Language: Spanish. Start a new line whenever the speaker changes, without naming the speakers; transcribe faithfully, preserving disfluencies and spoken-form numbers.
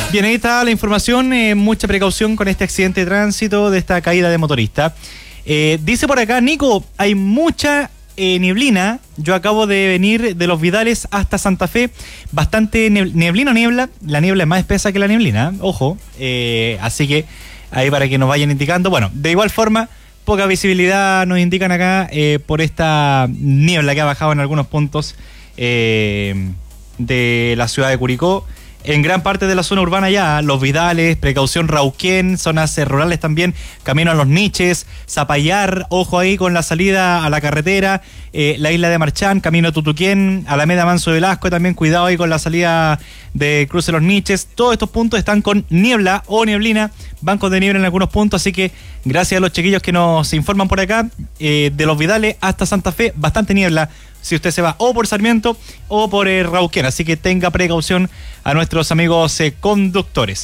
Bien, ahí está la información. Eh, mucha precaución con este accidente de tránsito, de esta caída de motorista. Eh, dice por acá, Nico, hay mucha eh, neblina. Yo acabo de venir de Los Vidales hasta Santa Fe. Bastante neblina o niebla. La niebla es más espesa que la neblina, ojo. Eh, así que ahí para que nos vayan indicando. Bueno, de igual forma, poca visibilidad nos indican acá eh, por esta niebla que ha bajado en algunos puntos eh, de la ciudad de Curicó. En gran parte de la zona urbana ya, Los Vidales, Precaución Rauquén, zonas rurales también, camino a Los Niches, Zapallar, ojo ahí con la salida a la carretera, eh, la isla de Marchán, camino a Tutuquén, Alameda Manso Velasco, también cuidado ahí con la salida de Cruce Los Niches. Todos estos puntos están con niebla o nieblina, bancos de niebla en algunos puntos, así que gracias a los chiquillos que nos informan por acá, eh, de Los Vidales hasta Santa Fe, bastante niebla si usted se va o por Sarmiento o por eh, Rauquén, así que tenga precaución a nuestros amigos eh, conductores.